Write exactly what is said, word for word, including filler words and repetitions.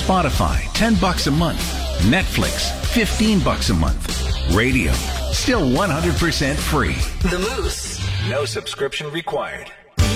Spotify, ten bucks a month. Netflix, fifteen bucks a month. Radio, still one hundred percent free. The Moose. No subscription required.